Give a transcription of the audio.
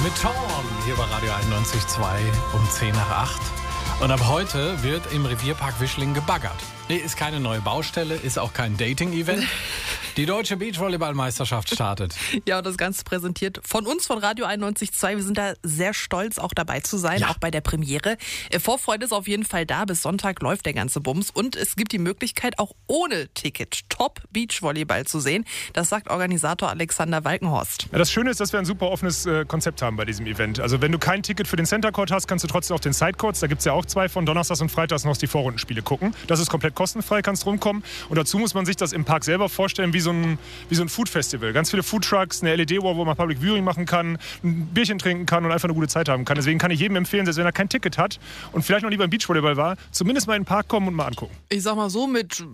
mit Torn hier bei Radio 91.2 um 10 nach 8. Und ab heute wird im Revierpark Wischling gebaggert. Nee, ist keine neue Baustelle, ist auch kein Dating-Event. Die deutsche Beachvolleyballmeisterschaft startet. Ja, und das Ganze präsentiert von uns, von Radio 91.2. Wir sind da sehr stolz, auch dabei zu sein, auch bei der Premiere. Vorfreude ist auf jeden Fall da. Bis Sonntag läuft der ganze Bums. Und es gibt die Möglichkeit, auch ohne Ticket Top Beachvolleyball zu sehen. Das sagt Organisator Alexander Walkenhorst. Ja, das Schöne ist, dass wir ein super offenes Konzept haben bei diesem Event. Also wenn du kein Ticket für den Center Court hast, kannst du trotzdem auf den Side Courts, da gibt es ja auch 2 von Donnerstags und Freitags noch die Vorrundenspiele gucken. Das ist komplett kostenfrei, kannst rumkommen. Und dazu muss man sich das im Park selber vorstellen wie so ein Food-Festival. Ganz viele Foodtrucks, eine LED-Wall, wo man Public Viewing machen kann, ein Bierchen trinken kann und einfach eine gute Zeit haben kann. Deswegen kann ich jedem empfehlen, selbst wenn er kein Ticket hat und vielleicht noch lieber im Beachvolleyball war, zumindest mal in den Park kommen und mal angucken. Ich sag mal so, mit